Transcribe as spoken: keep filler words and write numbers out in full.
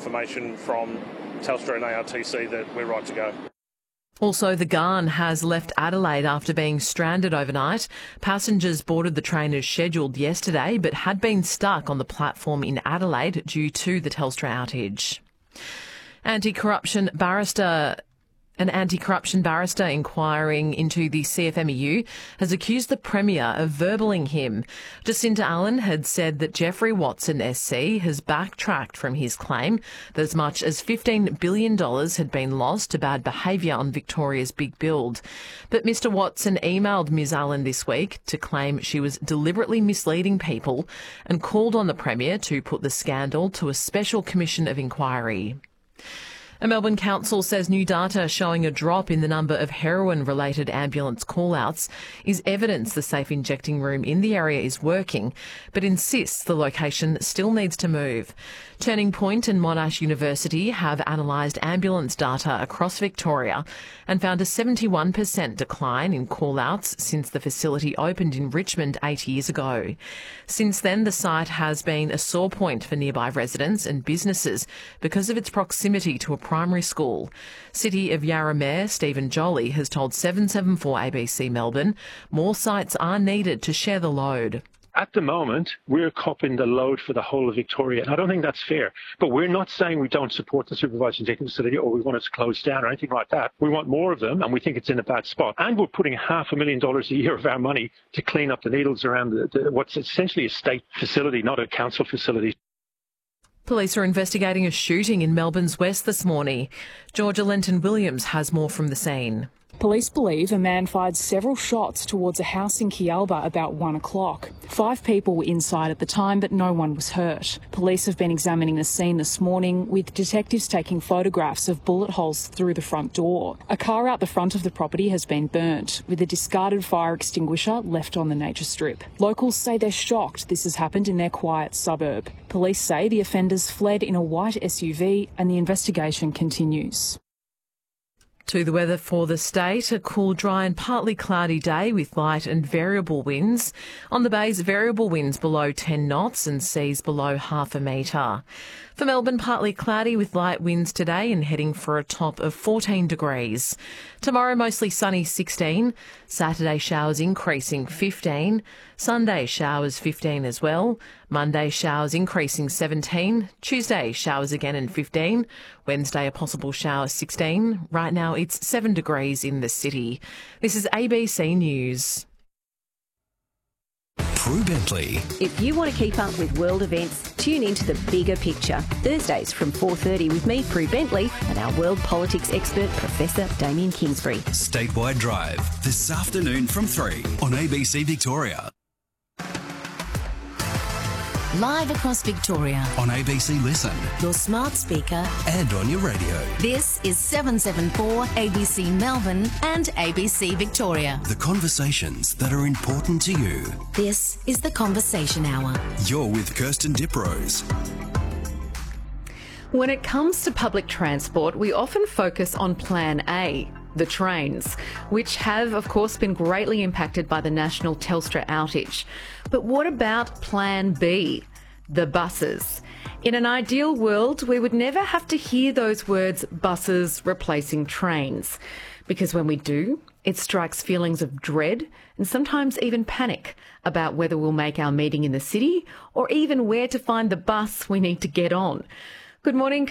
confirmation from Telstra and A R T C that we're right to go. Also, the Garn has left Adelaide after being stranded overnight. Passengers boarded the train as scheduled yesterday but had been stuck on the platform in Adelaide due to the Telstra outage. Anti-corruption barrister... An anti-corruption barrister inquiring into the C F M E U has accused the Premier of verballing him. Jacinta Allen had said that Jeffrey Watson S C has backtracked from his claim that as much as fifteen billion dollars had been lost to bad behaviour on Victoria's big build. But Mr Watson emailed Ms Allen this week to claim she was deliberately misleading people and called on the Premier to put the scandal to a special commission of inquiry. A Melbourne council says new data showing a drop in the number of heroin-related ambulance call-outs is evidence the safe injecting room in the area is working, but insists the location still needs to move. Turning Point and Monash University have analysed ambulance data across Victoria and found a seventy-one percent decline in call-outs since the facility opened in Richmond eight years ago. Since then, the site has been a sore point for nearby residents and businesses because of its proximity to a primary school. City of Yarra Mayor Stephen Joly has told seven seven four A B C Melbourne more sites are needed to share the load. At the moment, we're copping the load for the whole of Victoria, and I don't think that's fair. But we're not saying we don't support the supervised injecting facility or we want it to close down or anything like that. We want more of them, and we think it's in a bad spot. And we're putting half a million dollars a year of our money to clean up the needles around the, the, what's essentially a state facility, not a council facility. Police are investigating a shooting in Melbourne's west this morning. Georgia Lenton-Williams has more from the scene. Police believe a man fired several shots towards a house in Kialba about one o'clock. Five people were inside at the time, but no one was hurt. Police have been examining the scene this morning, with detectives taking photographs of bullet holes through the front door. A car out the front of the property has been burnt, with a discarded fire extinguisher left on the nature strip. Locals say they're shocked this has happened in their quiet suburb. Police say the offenders fled in a white S U V and the investigation continues. To the weather for the state, a cool, dry and partly cloudy day with light and variable winds. On the bays, variable winds below ten knots and seas below half a metre. For Melbourne, partly cloudy with light winds today and heading for a top of fourteen degrees. Tomorrow, mostly sunny, sixteen. Saturday, showers increasing, fifteen. Sunday, showers, fifteen as well. Monday, showers increasing, seventeen. Tuesday, showers again and fifteen. Wednesday, a possible shower, sixteen. Right now, it's seven degrees in the city. This is A B C News. Prue Bentley. If you want to keep up with world events, tune into The Bigger Picture. Thursdays from four thirty with me, Prue Bentley, and our world politics expert, Professor Damien Kingsbury. Statewide Drive, this afternoon from three on A B C Victoria. Live across Victoria. On A B C Listen. Your smart speaker. And on your radio. This is seven seven four A B C Melbourne and A B C Victoria. The conversations that are important to you. This is The Conversation Hour. You're with Kirsten Diprose. When it comes to public transport, we often focus on Plan A, the trains, which have, of course, been greatly impacted by the national Telstra outage. But what about Plan B, the buses? In an ideal world, we would never have to hear those words, buses replacing trains, because when we do, it strikes feelings of dread and sometimes even panic about whether we'll make our meeting in the city or even where to find the bus we need to get on. Good morning,